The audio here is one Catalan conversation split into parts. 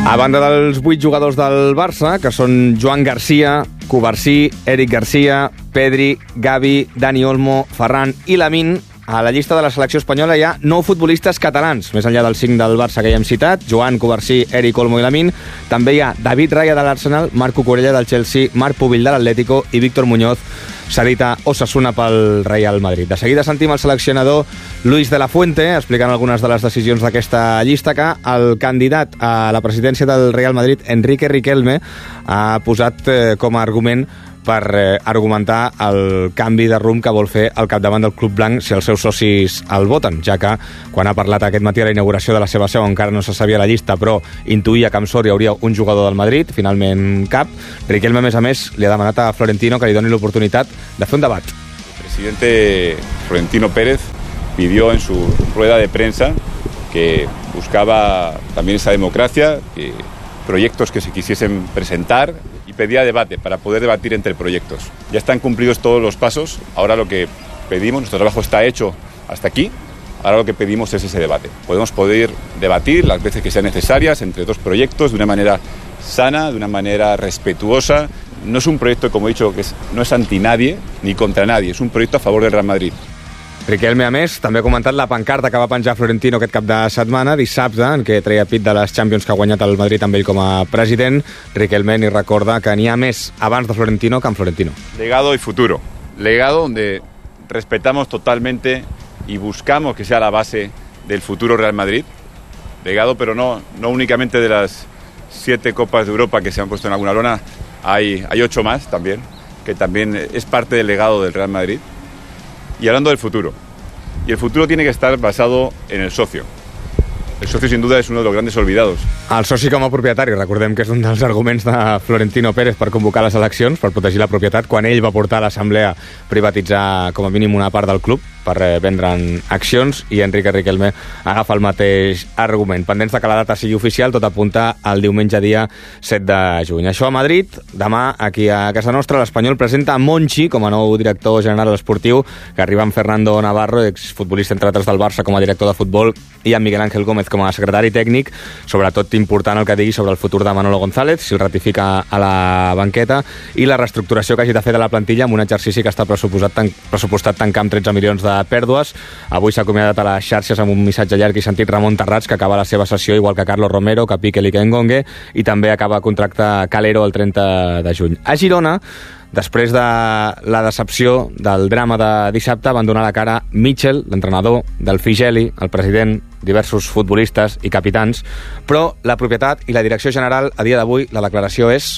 A banda dels 8 jugadors del Barça, que són Joan Garcia, Covarsí, Eric Garcia, Pedri, Gavi, Dani Olmo, Ferran i Lamine, a la llista de la selecció espanyola hi ha 9 futbolistes catalans, més enllà dels 5 del Barça que ja hem citat, Joan, Covarsí, Eric, Olmo i Lamine. També hi ha David Raya de l'Arsenal, Marco Corella del Chelsea, Marc Pubill de l'Atlético i Víctor Muñoz, cedit a Osasuna pel Real Madrid. De seguida sentim el seleccionador Luis de la Fuente explicant algunes de les decisions d'aquesta llista, que el candidat a la presidència del Real Madrid, Enrique Riquelme, ha posat com a argument per argumentar el canvi de rumb que vol fer al capdavant del club blanc si els seus socis el voten, ja que quan ha parlat aquest matí a la inauguració de la seva seu encara no se sabia la llista, però intuïa que amb sort hi hauria un jugador del Madrid, finalment cap. Riquelme, a més, li ha demanat a Florentino que li doni l'oportunitat de fer un debat. El presidente Florentino Pérez pidió en su rueda de prensa que buscaba también esa democracia, que proyectos que se quisiesen presentar, y pedía debate para poder debatir entre proyectos. Ya están cumplidos todos los pasos, ahora lo que pedimos, nuestro trabajo está hecho hasta aquí, ahora lo que pedimos es ese debate. Podemos poder debatir las veces que sean necesarias entre dos proyectos de una manera sana, de una manera respetuosa. No es un proyecto, como he dicho, que no es anti nadie ni contra nadie, es un proyecto a favor del Real Madrid. Riquelme, a més, també ha comentat la pancarta que va penjar Florentino aquest cap de setmana, dissabte, en què treia pit de les Champions que ha guanyat el Madrid amb ell com a president. Riquelme ni recorda que n'hi ha més abans de Florentino que amb Florentino. Legado y futuro. Legado donde respetamos totalmente y buscamos que sea la base del futuro Real Madrid. Legado, pero no únicamente de las 7 Copas de Europa que se han puesto en alguna lona, hay 8 más también, que también es parte del legado del Real Madrid. Y hablando del futuro, y el futuro tiene que estar basado en el socio. El socio, sin duda, es uno de los grandes olvidados. El soci com a propietari, recordem que és un dels arguments de Florentino Pérez per convocar les eleccions, per protegir la propietat, quan ell va portar a l'Assemblea privatitzar com a mínim una part del club per vendre'n accions, i Enrique Riquelme agafa el mateix argument. Pendents de que la data sigui oficial, tot apunta al diumenge dia 7 de juny. Això a Madrid. Demà, aquí a casa nostra, l'Espanyol presenta Monchi com a nou director general esportiu, que arriba amb Fernando Navarro, exfutbolista entre altres del Barça, com a director de futbol, i amb Miguel Ángel Gómez com a secretari tècnic. Sobretot important el que digui sobre el futur de Manolo González, si el ratifica a la banqueta, i la reestructuració que hagi de fer de la plantilla amb un exercici que està pressupostat tancar amb 13 milions de pèrdues. Avui s'ha acomiadat a les xarxes amb un missatge llarg i sentit Ramon Terrats, que acaba la seva sessió igual que Carlos Romero, que Piqué i que Engongue, i també acaba contracte Calero el 30 de juny. A Girona, després de la decepció del drama de dissabte, van donar la cara Mitchell, l'entrenador, del Figeli, el president, diversos futbolistes i capitans, però la propietat i la direcció general, a dia d'avui, la declaració és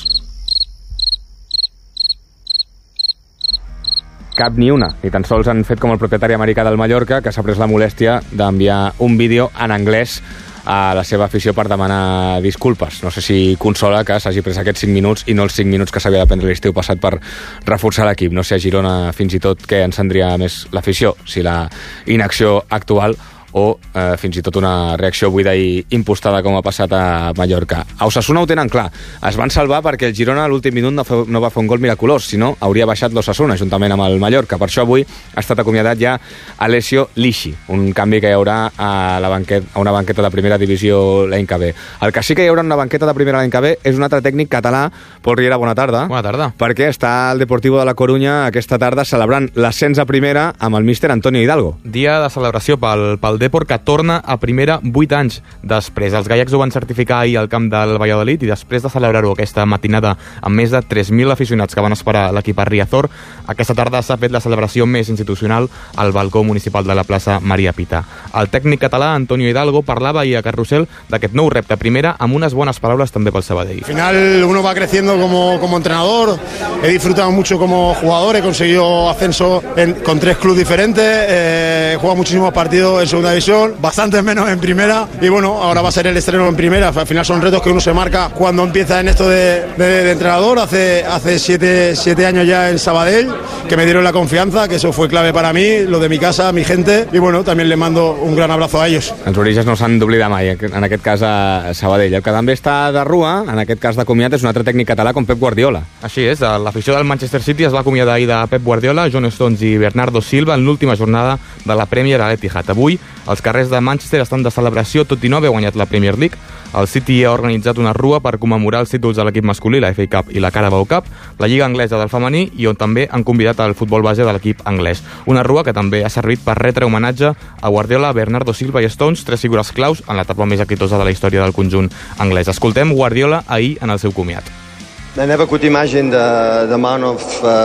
cap ni una. Ni tan sols han fet com el propietari americà del Mallorca, que s'ha pres la molèstia d'enviar un vídeo en anglès a la seva afició per demanar disculpes. No sé si consola que s'hagi pres aquests 5 minuts i no els 5 minuts que s'havia de prendre l'estiu passat per reforçar l'equip. No sé a Girona fins i tot què encendria més l'afició, si la inacció actual o fins i tot una reacció buida i impostada com ha passat a Mallorca. A Osasuna ho tenen clar. Es van salvar perquè el Girona a l'últim minut no va fer un gol miraculós, sinó hauria baixat l'Osasuna juntament amb el Mallorca. Per això avui ha estat acomiadat ja Alessio Lisci, un canvi que hi haurà a una banqueta de primera divisió l'any que ve. El que sí que hi haurà una banqueta de primera l'any que ve és un altre tècnic català. Pol Riera, bona tarda. Bona tarda. Perquè està el Deportivo de la Corunya aquesta tarda celebrant l'ascens a primera amb el míster Antonio Hidalgo. Dia de celebració pel Depor, que torna a primera 8 anys després. Els gallecs ho van certificar ahir al camp del Valladolid, i després de celebrar-ho aquesta matinada amb més de 3.000 aficionats que van esperar l'equip a Riazor, aquesta tarda s'ha fet la celebració més institucional al balcó municipal de la plaça Maria Pita. El tècnic català Antonio Hidalgo parlava ahir a Carrusel d'aquest nou repte a primera amb unes bones paraules també pel Sabadell. Al final uno va creciendo como entrenador, he disfrutado mucho como jugador, he conseguido ascenso con 3 clubes diferentes, he jugado muchísimos partidos en segunda división, bastante menos en primera, y bueno, ahora va a ser el estreno en primera. Al final son retos que uno se marca cuando empieza en esto de entrenador. Hace 7 años ya en Sabadell, que me dieron la confianza, que eso fue clave para mí, lo de mi casa, mi gente, y bueno, también le mando un gran abrazo a ellos. Els orígens no s'han d'oblidar mai, en aquest cas a Sabadell. El que també està de rua, en aquest cas de comiat, és un altre tècnic català com Pep Guardiola. Així és, l'afició del Manchester City es va acomiadar ahir de Pep Guardiola, John Stones i Bernardo Silva en l'última jornada de la Premier a l'Etihad. Avui Els carrers de Manchester estan de celebració, tot i no haver guanyat la Premier League. El City ha organitzat una rua per commemorar els títols de l'equip masculí, la FA Cup i la Carabao Cup, la Lliga Anglesa del femení, i on també han convidat el futbol base de l'equip anglès. Una rua que també ha servit per retre homenatge a Guardiola, Bernardo Silva i Stones, tres figures claus en l'etapa més exitosa de la història del conjunt anglès. Escoltem Guardiola ahir en el seu comiat. I never could imagine the amount of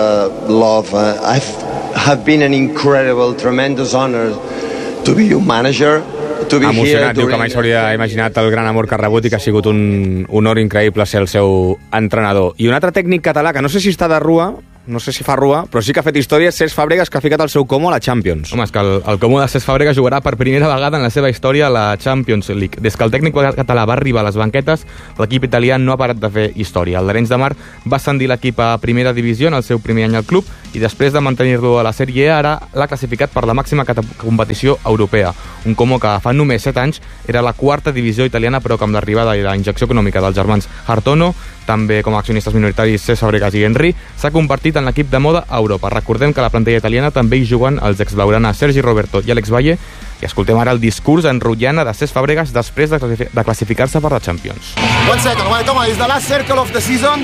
love. I have been an incredible, tremendous honor to be your manager. Emocionat, diu que mai s'hauria imaginat el gran amor que ha rebut i que ha sigut un honor increïble ser el seu entrenador. I un altre tècnic català, que no sé si està de rua, no sé si fa rua, però sí que ha fet història, Cesc Fàbregas, que ha ficat el seu Como a la Champions. Home, és que el Como de Cesc Fàbregas jugarà per primera vegada en la seva història a la Champions League. Des que el tècnic català va arribar a les banquetes, l'equip italià no ha parat de fer història. El d'Arenys de Mar va ascendir l'equip a primera divisió en el seu primer any al club i després de mantenir-lo a la Sèrie A, ara l'ha classificat per la màxima competició europea. Un Como que fa només 7 anys era la quarta divisió italiana, però que amb l'arribada i la injecció econòmica dels germans Hartono, també com a accionistes minoritaris Cesc Fàbregas i Henry, s'ha convertit en l'equip de moda a Europa. Recordem que a la plantilla italiana també hi juguen els exblaugrana Sergi Roberto i Alex Valle, i escoltem ara el discurs enrotllana de Cesc Fàbregas després de classificar-se per la Champions. One second, come on, it's the last circle of the season.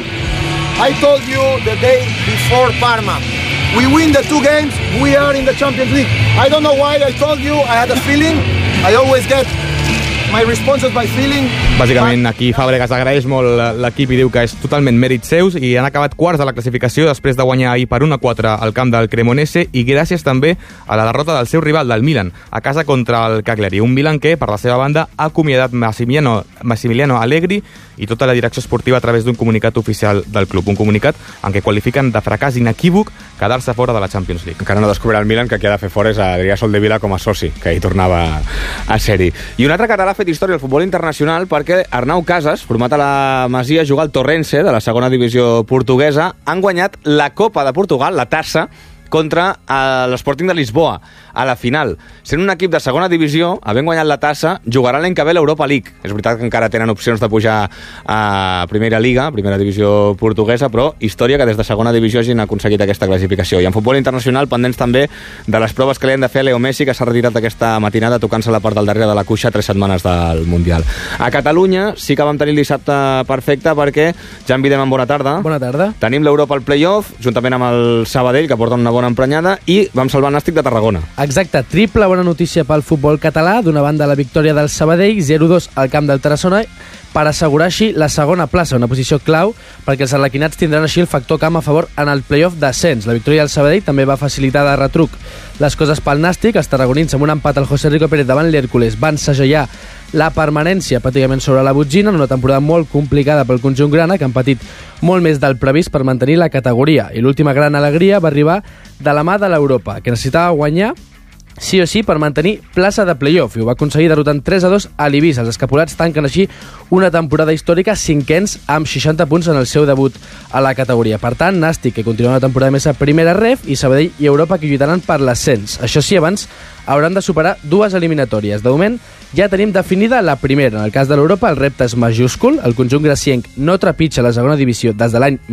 I told you the day before Parma. We win the 2 games, we are in the Champions League. I don't know why I told you, I had a feeling. I always get my responses by feeling. Bàsicament, aquí Fàbregas agraeix molt l'equip i diu que és totalment mèrits seus, i han acabat quarts de la classificació després de guanyar ahir per 1-4 al camp del Cremonese, i gràcies també a la derrota del seu rival, del Milan, a casa contra el Cagliari. Un Milan que, per la seva banda, ha acomiadat Massimiliano Allegri i tota la direcció esportiva a través d'un comunicat oficial del club. Un comunicat en què qualifiquen de fracàs inequívoc quedar-se fora de la Champions League. Encara no descobrirà el Milan que qui ha de fer fora és Adrià Soldevila com a soci, que hi tornava a ser-hi. I un altre català ha fet història al futbol internacional perquè Arnau Casas, format a la Masia, juga al Torrense, de la segona divisió portuguesa. Han guanyat la Copa de Portugal, la tassa, contra l'Sporting de Lisboa a la final. Sent un equip de segona divisió, havent guanyat la tassa, jugarà l'any que ve l'Europa League. És veritat que encara tenen opcions de pujar a Primera Liga, Primera Divisió portuguesa, però història que des de segona divisió hagin aconseguit aquesta classificació. I en futbol internacional, pendents també de les proves que li han de fer a Leo Messi, que s'ha retirat aquesta matinada tocant-se la part del darrere de la cuixa 3 setmanes del Mundial. A Catalunya sí que vam tenir el dissabte perfecte perquè, Jan Videman, bona tarda. Bona tarda. Tenim l'Europa al playoff, juntament amb el Sabadell, que porta una bona emprenyada, i vam salvar el Nàstic de Tarragona. Exacte, triple bona notícia pel futbol català. D'una banda, la victòria del Sabadell, 0-2 al camp del Tarassona, per assegurar així la segona plaça, una posició clau perquè els arlequinats tindran així el factor camp a favor en el play-off d'ascens. La victòria del Sabadell també va facilitar de retruc les coses pel Nàstic. Els tarragonins, amb un empat al José Rico Pérez davant l'Hèrcules, van segellar la permanència pràcticament sobre la botzina en una temporada molt complicada pel conjunt grana, que han patit molt més del previst per mantenir la categoria. I l'última gran alegria va arribar de la mà de l'Europa, que necessitava guanyar sí o sí per mantenir plaça de play-off, i ho va aconseguir derrotant 3-2 a l'Ibis. Els escapulats tanquen així una temporada històrica, 5ens amb 60 punts en el seu debut a la categoria. Per tant, Nàstic, que continua una temporada més a primera ref, i Sabadell i Europa, que lluitaran per l'ascens. Això sí, abans hauran de superar 2 eliminatòries. De moment, ja tenim definida la primera. En el cas de l'Europa, el repte és majúscul. El conjunt gracienc no trepitja la segona divisió des de l'any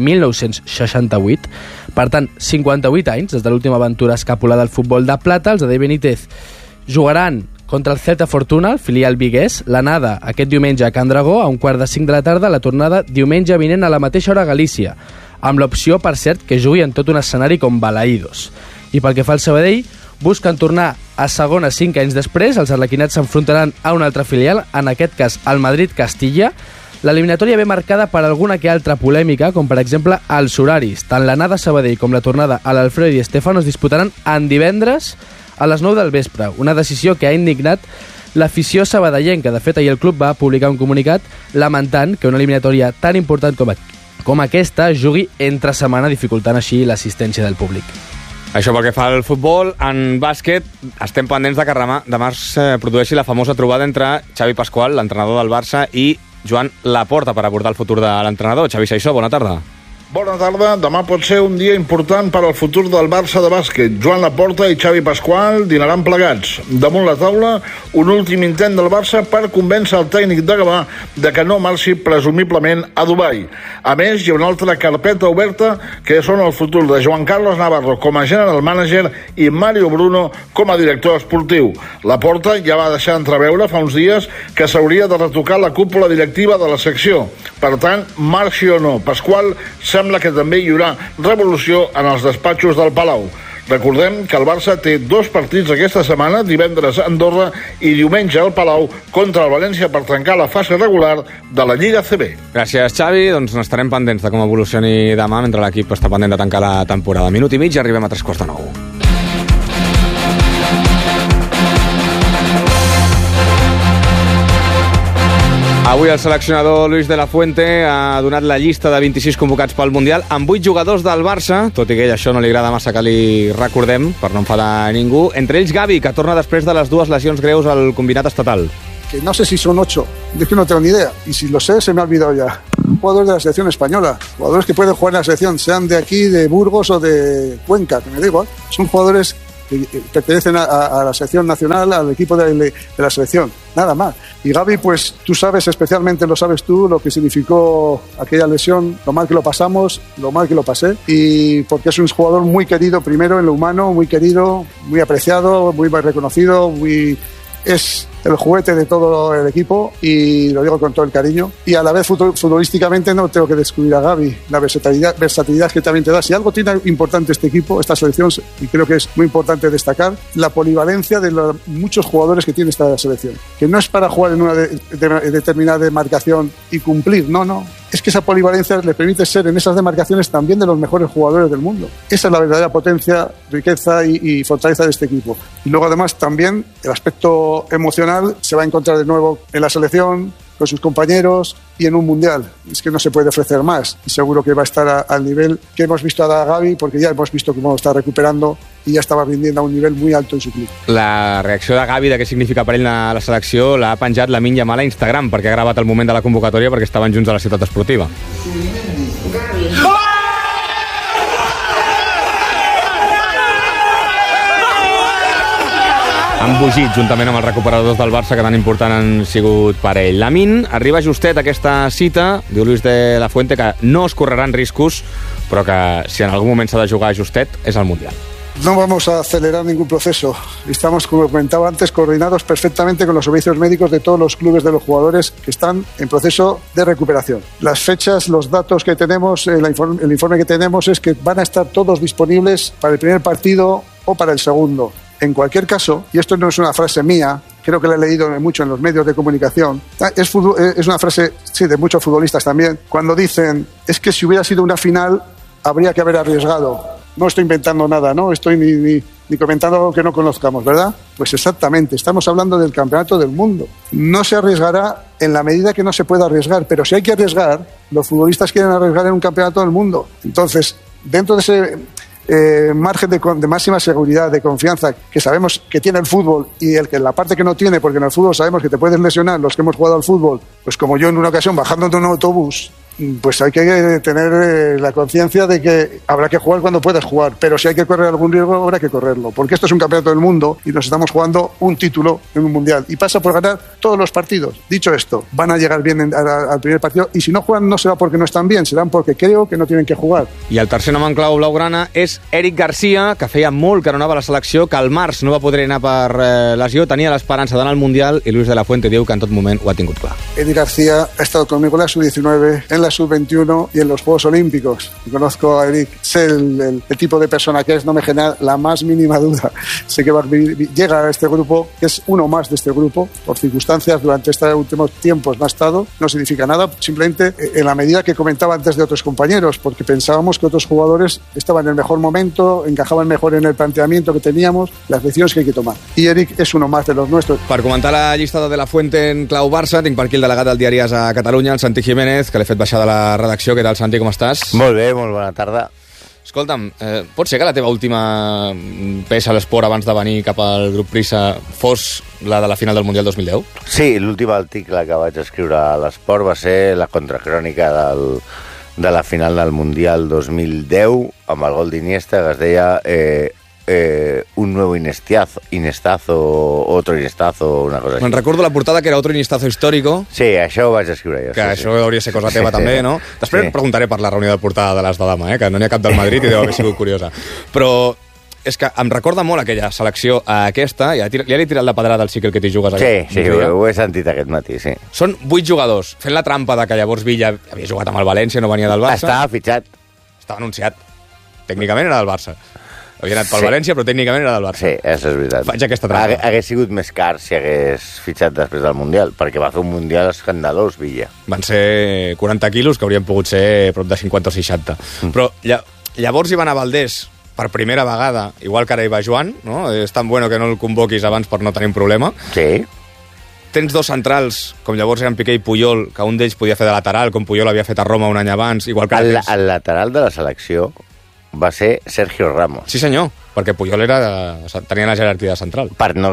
1968. Per tant, 58 anys des de l'última aventura escapular del futbol de plata. Els de Dave Benítez jugaran contra el Celta Fortuna, el filial viguès, l'anada aquest diumenge a Can Dragó a 4:45 de la tarda, la tornada diumenge vinent a la mateixa hora a Galícia, amb l'opció, per cert, que jugui en tot un escenari com Balaïdos. I pel que fa al Sabadell, busquen tornar a segona 5 anys després. Els arlequinats s'enfrontaran a un altre filial, en aquest cas el Madrid-Castilla. L'eliminatòria ve marcada per alguna que altra polèmica, com per exemple els horaris. Tant l'anada a Sabadell com la tornada a l'Alfredo Di Stéfano es disputaran en divendres a les 9 del vespre, una decisió que ha indignat l'afició sabadellenca. De fet, ahir el club va publicar un comunicat lamentant que una eliminatòria tan important com aquesta jugui entre setmana, dificultant així l'assistència del públic. Això pel que fa al futbol. En bàsquet estem pendents de que demà es produeixi la famosa trobada entre Xavi Pascual, l'entrenador del Barça, i Joan Laporta per abordar el futur de l'entrenador. Xavi Saissó, bona tarda. Bona tarda. Demà pot ser un dia important per al futur del Barça de bàsquet. Joan Laporta i Xavi Pasqual dinaran plegats. Damunt la taula, un últim intent del Barça per convèncer el tècnic de Gavà de que no marxi presumiblement a Dubai. A més, hi ha una altra carpeta oberta que són el futur de Joan Carlos Navarro com a general manager i Mario Bruno com a director esportiu. Laporta ja va deixar entreveure fa uns dies que s'hauria de retocar la cúpula directiva de la secció. Per tant, marxi o no Pasqual, sembla que també hi haurà revolució en els despatxos del Palau. Recordem que el Barça té 2 partits aquesta setmana, divendres a Andorra i diumenge al Palau contra el València per trencar la fase regular de la Lliga CB. Gràcies, Xavi. Doncs n'estarem pendents de com evolucioni demà mentre l'equip està pendent de tancar la temporada. Minut i mig i arribem a 3:45. Avui el seleccionador Luis de la Fuente ha donat la llista de 26 convocats pel Mundial amb 8 jugadors del Barça, tot i que ell això no li agrada massa que li recordem, per no enfadar ningú. Entre ells Gavi, que torna després de les 2 lesions greus al combinat estatal. Que no sé si son 8, es que no tengo ni idea, y si lo sé se me ha olvidado ya. Jugadores de la selección española, jugadores que pueden jugar en la selección, sean de aquí, de Burgos o de Cuenca, que me da igual, son jugadores que pertenecen a la selección nacional, al equipo de la selección, nada más. Y Gavi, pues tú sabes, especialmente lo sabes tú, lo que significó aquella lesión, lo mal que lo pasamos, lo mal que lo pasé, y porque es un jugador muy querido, primero en lo humano, muy querido, muy apreciado, muy reconocido, es el juguete de todo el equipo y lo digo con todo el cariño, y a la vez futbolísticamente no tengo que descubrir a Gavi, la versatilidad que también te da. Si algo tiene importante este equipo, esta selección, y creo que es muy importante destacar, la polivalencia de los muchos jugadores que tiene esta selección, que no es para jugar en una determinada demarcación y cumplir, no, es que esa polivalencia le permite ser en esas demarcaciones también de los mejores jugadores del mundo. Esa es la verdadera potencia, riqueza y fortaleza de este equipo. Y luego además también el aspecto emocional se va a encontrar de nuevo en la selección, con sus compañeros y en un mundial. Es que no se puede ofrecer más y seguro que va a estar al nivel que hemos visto a Gavi, porque ya hemos visto cómo está recuperando i ja estava rindiendo a un nivell muy alto en su club. La reacció de Gavi de què significa per ell la selecció l'ha penjat Lamine Yamal a Instagram, perquè ha gravat el moment de la convocatòria perquè estaven junts a la ciutat esportiva. Han bugit juntament amb els recuperadors del Barça que tan important han sigut per ell. Lamine arriba justet a aquesta cita, diu Luis de la Fuente que no es correran riscos, però que si en algun moment s'ha de jugar justet és el Mundial. No vamos a acelerar ningún proceso. Estamos, como comentaba antes, coordinados perfectamente con los servicios médicos de todos los clubes de los jugadores que están en proceso de recuperación. Las fechas, los datos que tenemos, el informe que tenemos es que van a estar todos disponibles para el primer partido o para el segundo. En cualquier caso, y esto no es una frase mía, creo que la he leído mucho en los medios de comunicación, es una frase, sí, de muchos futbolistas también, cuando dicen, es que si hubiera sido una final, habría que haber arriesgado. No estoy inventando nada, no estoy ni comentando algo que no conozcamos, ¿verdad? Pues exactamente, estamos hablando del campeonato del mundo. No se arriesgará en la medida que no se pueda arriesgar, pero si hay que arriesgar, los futbolistas quieren arriesgar en un campeonato del mundo. Entonces, dentro de ese margen de máxima seguridad, de confianza que sabemos que tiene el fútbol y el que la parte que no tiene, porque en el fútbol sabemos que te puedes lesionar, los que hemos jugado al fútbol, pues como yo en una ocasión bajando de un autobús, pues hay que tener la conciencia de que habrá que jugar cuando puedas jugar, pero si hay que correr algún riesgo habrá que correrlo, porque esto es un campeonato del mundo y nos estamos jugando un título en un mundial y pasa por ganar todos los partidos. Dicho esto, van a llegar bien al primer partido y si no juegan no será porque no están bien, serán porque creo que no tienen que jugar. I el tercer nom en clau blaugrana és Eric Garcia, que feia molt que no anava a la selecció, que al març no va poder anar per lesió, tenia l'esperança d'anar al Mundial i Luis de la Fuente diu que en tot moment ho ha tingut clar. Eric García ha estado conmigo en la sub-19, en la sub-21 y en los Juegos Olímpicos. Conozco a Eric, sé el tipo de persona que es, no me genera la más mínima duda. Sé que llega a este grupo, que es uno más de este grupo, por circunstancias durante estos últimos tiempos no ha estado, no significa nada, simplemente en la medida que comentaba antes de otros compañeros, porque pensábamos que otros jugadores estaban en el mejor momento, encajaban mejor en el planteamiento que teníamos, las decisiones que hay que tomar. Y Eric es uno más de los nuestros. Per comentar la llista de la Fuente en clau Barça, tinc per aquí el delegat del Diari AS a Catalunya, el Santi Jiménez, que l'he fet baixar de la redacció. Què tal, Santi, com estàs? Molt bé, molt bona tarda. Escolta'm, pot ser que la teva última peça a l'esport abans de venir cap al grup Prisa fos la de la final del Mundial 2010? Sí, l'últim article que vaig escriure a l'esport va ser la contracrònica de la final del Mundial 2010 amb el gol d'Iniesta que es deia un nuevo Inestazo, otro Inestazo, una cosa així. Me'n recordo la portada que era otro Iniestazo histórico. Sí, això ho vaig escriure jo. Que això hauria de ser cosa teva també, no? Després preguntaré per la reunió de portada de l'As de Dama, que no n'hi ha cap del Madrid i deu haver sigut curiosa. Però és que em recorda molt aquella selecció aquesta, ja li he tirat la pedrada al Cicle que t'hi jugues. Sí, ho he sentit aquest matí, sí. Són 8 jugadors, fent la trampa de que llavors Villa havia jugat amb el València, no venia del Barça. Estava fitxat. Estava anunciat. Tècnicament era del Barça. Havia anat pel València, però tècnicament era del Barça. Sí, això és veritat. Faig aquesta trampa. Hagués sigut més car si hagués fitxat després del Mundial, perquè va fer un Mundial escandalós, Villa. Van ser 40 quilos, que haurien pogut ser prop de 50 o 60. Però llavors hi va anar Valdés per primera vegada, igual que ara hi va Joan, no? És tan bueno que no el convoquis abans per no tenir un problema. Sí. Tens dos centrals, com llavors eren Piqué i Puyol, que un d'ells podia fer de lateral, com Puyol havia fet a Roma un any abans. Igual que el lateral de la selecció va ser Sergio Ramos. Sí, senyor, perquè Puyol tenia la jerarquia de central.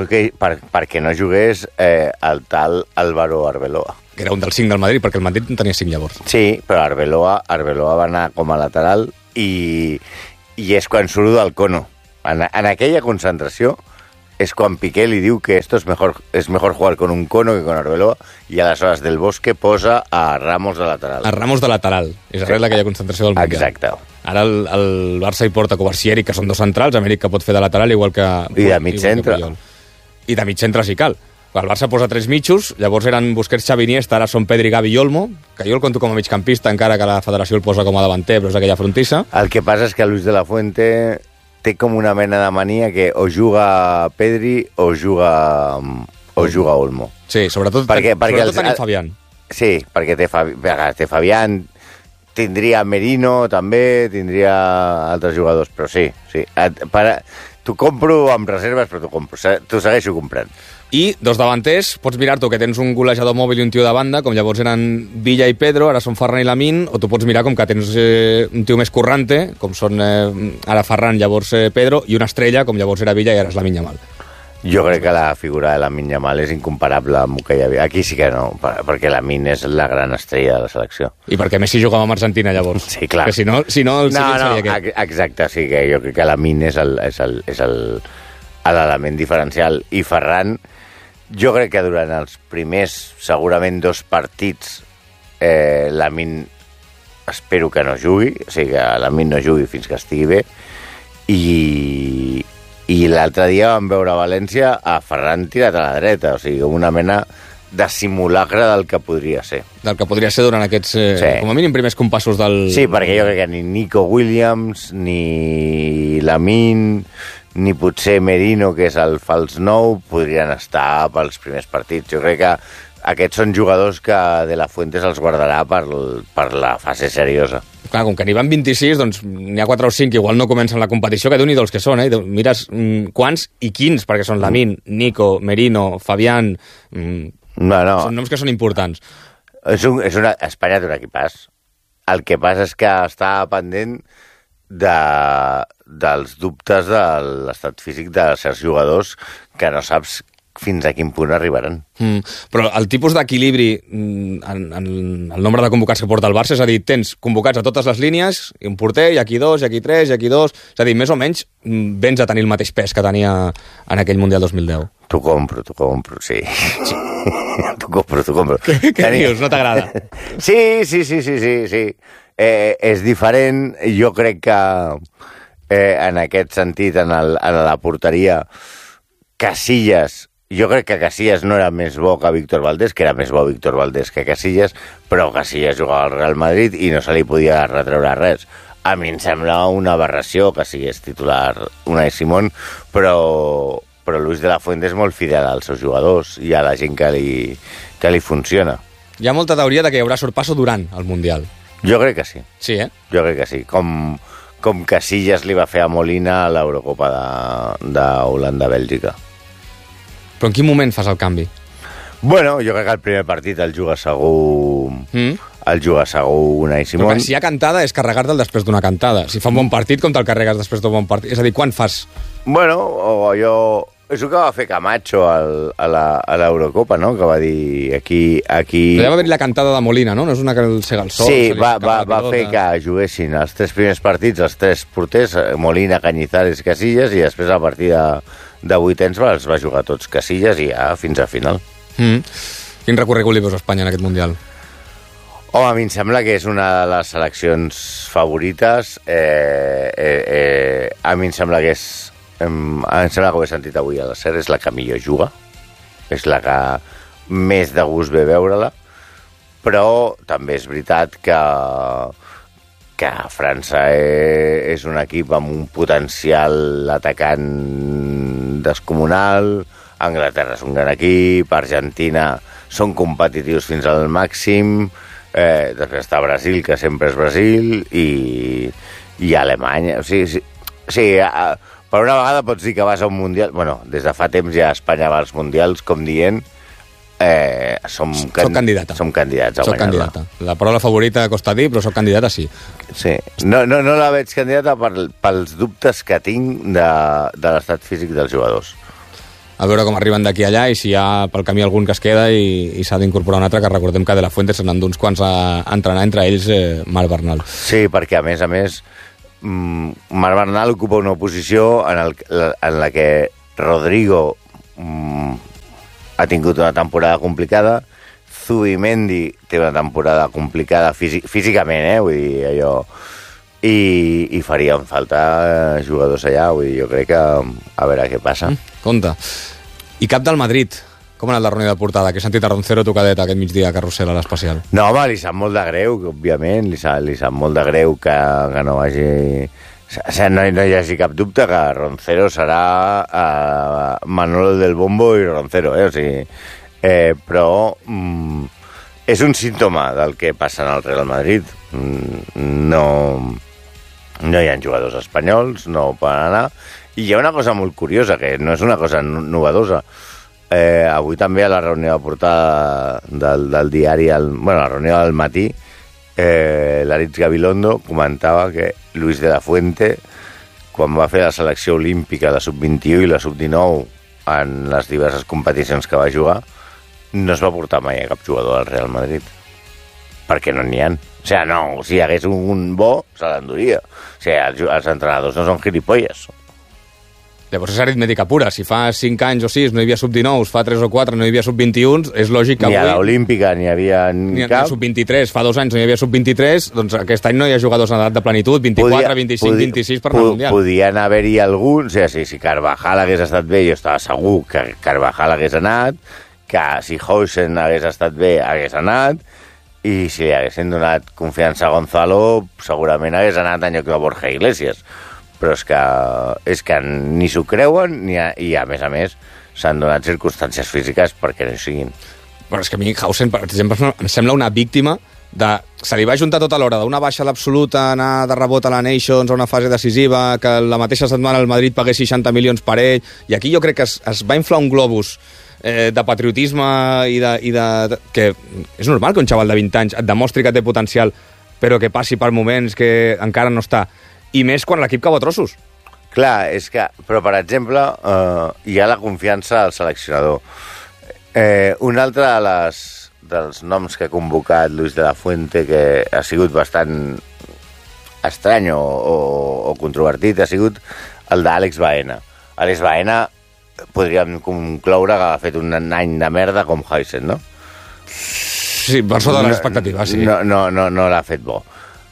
Perquè no jugués el tal Álvaro Arbeloa. Que era un dels 5 del Madrid, perquè el Madrid en tenia 5 llavors. Sí, però Arbeloa va anar com a lateral i és quan surt del cono. En aquella concentració és quan Piqué li diu que esto es mejor jugar con un cono que con Arbeloa, i aleshores Del Bosque posa a Ramos de lateral. A Ramos de lateral. És arrel d'aquella concentració del Mundial. Exacte. Ara el Barça hi porta Kovacs i Eric, que són dos centrals, Amèric que pot fer de lateral, igual que... I de mig centre. I de mig centre si cal. El Barça posa 3 mitjos, llavors eren Busquets, Xavi, Iniesta, ara són Pedri, Gavi i Olmo, que jo el conto com a migcampista, encara que la federació el posa com a davanter, però és aquella frontissa. El que passa és que Luis de la Fuente té com una mena de mania que o juga Pedri o juga Olmo. Sí, sobretot tenim Fabián. Sí, perquè té Fabián, tindria Merino també, tindria altres jugadors, però sí. T'ho compro amb reserves, però t'ho segueixo comprant. I dos davanters, pots mirar-t'ho que tens un golejador mòbil i un tio de banda, com llavors eren Villa i Pedro, ara són Ferran i Lamine, o tu pots mirar com que tens un tio més corrante, com són ara Ferran, llavors Pedro, i una estrella, com llavors era Villa i ara és Lamine Yamal. Jo crec que la figura de Lamine Yamal és incomparable amb el que hi havia. Aquí sí que no, perquè Lamine és la gran estrella de la selecció. I perquè Messi jugava amb Argentina, llavors. Sí, clar. Que si no el seria aquest. Exacte, sí, que jo crec que Lamine és l'element diferencial. I Ferran, jo crec que durant els primers, segurament 2 partits, Lamine espero que no jugui, o sigui que Lamine no jugui fins que estigui bé, i l'altre dia vam veure a València a Ferran tirat a la dreta, o sigui, una mena de simulacre del que podria ser. Del que podria ser durant aquests, com a mínim, primers compassos del... Sí, perquè jo crec que ni Nico Williams, ni Lamine, ni potser Merino, que és el fals 9, podrien estar pels primers partits. Jo crec que aquests són jugadors que De La Fuente els guardarà per la fase seriosa. Clar, com que n'hi van 26, doncs n'hi ha 4 o 5 que igual no comencen la competició, que Déu-n'hi-do els que són, mires quants i quins, perquè són Lamine, Nico, Merino, Fabián... Són noms que són importants. Espanya té un equipàs. El que passa és que està pendent dels dubtes de l'estat físic de certs jugadors que no saps fins a quin punt arribaran. Però el tipus d'equilibri en el nombre de convocats que porta el Barça, és a dir, tens convocats a totes les línies, i un porter, i aquí 2, i aquí 3, i aquí 2... És a dir, més o menys vens a tenir el mateix pes que tenia en aquell Mundial 2010. T'ho compro, sí. T'ho compro. Què dius? No t'agrada? Sí. És diferent. Jo crec que en aquest sentit, en la porteria, Casillas... Jo crec que Casillas no era més bo que Víctor Valdés, que era més bo Víctor Valdés que Casillas, però Casillas jugava al Real Madrid i no se li podia retreure res. A mi em sembla una aberració que sigués titular Unai Simón, però Luis de la Fuente és molt fidel als seus jugadors i a la gent que li funciona. Hi ha molta teoria de que hi haurà sorpasso durant el Mundial. Jo crec que sí. Sí, Jo crec que sí. Com Casillas li va fer a Molina a l'Eurocopa d'Holanda-Bèlgica. Però en quin moment fas el canvi? Bueno, jo crec que el primer partit el juga segur Unai Simón. Però si hi ha cantada és carregar-te'l després d'una cantada. Si fa un bon partit, com te'l carregues després d'un bon partit? És a dir, quan fas? Bueno, jo és el que va fer Camacho a l'Eurocopa, no? Que va dir aquí... Però ja va haver-hi la cantada de Molina, no? No és una que el cega el sol. Sí, va fer que juguessin els 3 primers partits, els 3 porters, Molina, Cañizares, Casillas, i després a partir de 8 anys els va jugar tots Casillas i ja fins a final. Quin recorregut li veus a Espanya en aquest Mundial? Home, a mi em sembla que és una de les seleccions favorites. A mi em sembla que és... Em sembla que ho he sentit avui a la SER, és la que millor juga. És la que més de gust ve veure-la. Però també és veritat que França és un equip amb un potencial atacant descomunal. Anglaterra és un gran equip. Argentina són competitius fins al màxim. Després està Brasil, que sempre és Brasil, i Alemanya. O sigui, per una vegada pots dir que vas a un Mundial... Bueno, des de fa temps ja Espanya va als Mundials, com dient, som candidats a guanyar-la. La paraula favorita costa dir, però soc candidata, sí. Sí, no la veig candidata pels dubtes que tinc de l'estat físic dels jugadors. A veure com arriben d'aquí allà i si hi ha pel camí algun que es queda i s'ha d'incorporar un altre, que recordem que De La Fuente se n'han d'uns quants a entrenar, entre ells Marc Bernal. Sí, perquè a més Marc Bernal ocupa una posició en la que Rodrigo ha tingut una temporada complicada, Zubimendi té una temporada complicada físicament, vull dir, allò... I farien falta jugadors allà, vull dir, jo crec que a veure què passa. Compte. I cap del Madrid, com ha anat la reunió de portada? Que he sentit a Roncero tocadet aquest migdia a Carrusel a l'Especial. No, home, li sap molt de greu, òbviament, li sap molt de greu que no hagi... No hi hagi cap dubte que Roncero serà Manolo del Bombo i Roncero, o sigui... Però és un símptoma del que passa en el Real Madrid. No hi ha jugadors espanyols, no poden anar. I hi ha una cosa molt curiosa, que no és una cosa novedosa. Avui també a la reunió de portada del diari, la reunió del matí, l'Aritz Gabilondo comentava que Luis de la Fuente, quan va fer la selecció olímpica, la sub-21 i la sub-19, en les diverses competicions que va jugar, no es va portar mai a cap jugador del Real Madrid. Perquè no n'hi ha. O sigui, si hi hagués un bo, se l'enduria. O sigui, els entrenadors no són gilipolles. Llavors és aritmètica pura. Si fa 5 anys o 6 no hi havia sub-19, fa 3 o 4 no hi havia sub-21, és lògic que avui... Ni a l'Olímpica n'hi havia cap. Ni sub-23, fa 2 anys no hi havia sub-23, doncs aquest any no hi ha jugadors en edat de plenitud, 24, 25, 26 per anar al Mundial. Podien haver-hi alguns, o sigui, si Carvajal hagués estat bé, jo estava segur que Carvajal hagués anat, que si Hausen hagués estat bé, hagués anat, i si li haguessin donat confiança a Gonzalo, segurament hagués anat en lloc de Borja Iglesias. Però és que ni s'ho creuen i, a més, s'han donat circumstàncies físiques perquè no hi siguin. Però és que a mi Hausen, per exemple, em sembla una víctima se li va juntar tota l'hora d'una baixa a l'absoluta, anar de rebot a la Nations, a una fase decisiva, que la mateixa setmana el Madrid pagués 60 milions per ell, i aquí jo crec que es va inflar un globus de patriotisme que és normal que un xaval de 20 anys et demostri que té potencial, però que passi per moments que encara no està, i més quan l'equip cau a trossos. Clar, és que, però per exemple, hi ha la confiança al seleccionador. Un altre dels noms que ha convocat Luis de la Fuente, que ha sigut bastant estrany o controvertit, ha sigut el d'Àlex Baena. Àlex Baena podríem concloure que ha fet un any de merda com Hausen, no? Sí, per sota de les expectatives, sí. No l'ha fet bo.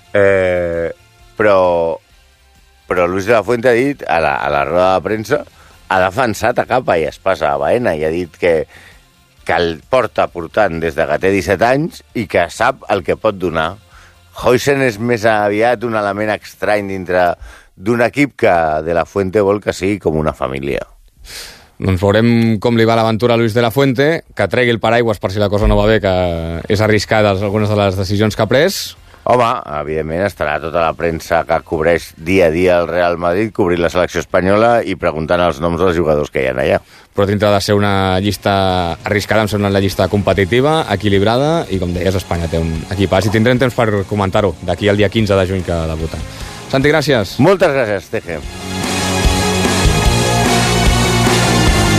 Però Luis de la Fuente ha dit, a la roda de premsa, ha defensat a capa i espasa a Baena i ha dit que el porta portant des de que té 17 anys i que sap el que pot donar. Hausen és més aviat un element estrany dintre d'un equip que de la Fuente vol que sigui com una família. Doncs veurem com li va l'aventura a Luis de la Fuente, que tregui el paraigües per si la cosa no va bé, que és arriscada algunes de les decisions que ha pres. Home, evidentment estarà tota la premsa que cobreix dia a dia el Real Madrid, cobrint la selecció espanyola i preguntant els noms dels jugadors que hi ha allà. Però dintre de ser una llista arriscada, em sembla una llista competitiva, equilibrada, i com deies, Espanya té un equipàs i tindrem temps per comentar-ho d'aquí al dia 15 de juny que debuta. Santi, gràcies. Moltes gràcies, Teje.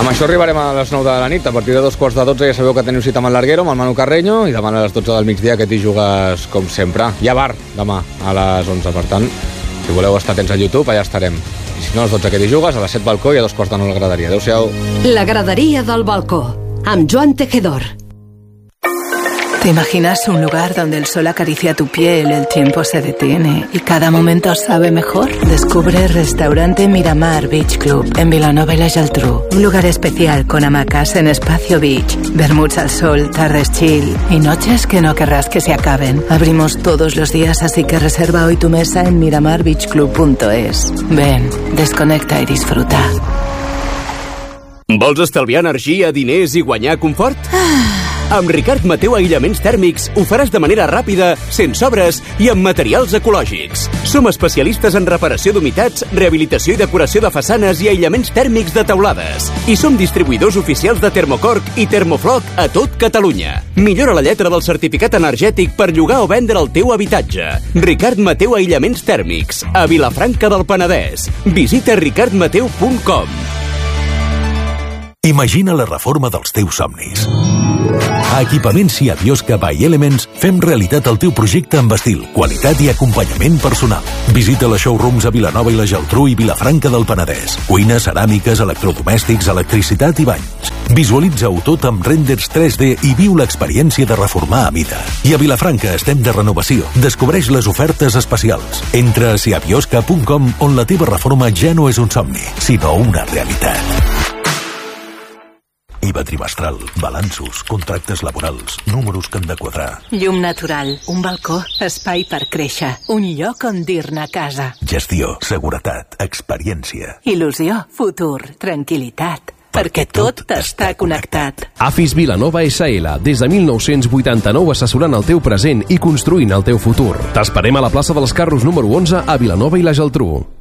Amb això arribarem a les 9 de la nit. A partir de 2:45 ja sabeu que teniu cita amb el Larguero, amb el Manu Carreño, i demà a les 12 del migdia que t'hi jugues com sempre. Hi ha bar demà a les 11, per tant, si voleu estar atents al YouTube, allà estarem. I si no, a les 12 que t'hi jugues, a les 7 balcó i a 2:45 la graderia. Adéu-siau. La graderia del balcó, amb Joan Tejedor. ¿Te imaginas un lugar donde el sol acaricia tu piel, el tiempo se detiene y cada momento sabe mejor? Descubre Restaurante Miramar Beach Club en Vilanova y la Geltrú. Un lugar especial con hamacas en Espacio Beach, vermuts al sol, tardes chill y noches que no querrás que se acaben. Abrimos todos los días, así que reserva hoy tu mesa en miramarbeachclub.es. Ven, desconecta i disfruta. Vols estalviar energia, diners i guanyar confort? Amb Ricard Mateu Aïllaments Tèrmics ho faràs de manera ràpida, sense obres i amb materials ecològics. Som especialistes en reparació d'humitats, rehabilitació i decoració de façanes i aïllaments tèrmics de teulades. I som distribuïdors oficials de Termocork i Termofloc a tot Catalunya. Millora la lletra del certificat energètic per llogar o vendre el teu habitatge. Ricard Mateu Aïllaments Tèrmics, a Vilafranca del Penedès. Visita ricardmateu.com. Imagina la reforma dels teus somnis. A Equipaments Cia Biosca by Elements fem realitat el teu projecte amb estil, qualitat i acompanyament personal. Visita les showrooms a Vilanova i la Geltrú i Vilafranca del Penedès. Cuines, ceràmiques, electrodomèstics, electricitat i banys. Visualitza-ho tot amb renders 3D i viu l'experiència de reformar a mida. I a Vilafranca estem de renovació. Descobreix les ofertes especials. Entra a ciabiosca.com, on la teva reforma ja no és un somni, sinó una realitat. IVA trimestral, balanços, contractes laborals, números que han de quadrar. Llum natural, un balcó, espai per créixer, un lloc on dir-ne casa. Gestió, seguretat, experiència. Il·lusió, futur, tranquil·litat. Perquè tot està connectat. AFIS Vilanova SL, des de 1989 assessorant el teu present i construint el teu futur. T'esperem a la plaça dels Carros número 11 a Vilanova i la Geltrú.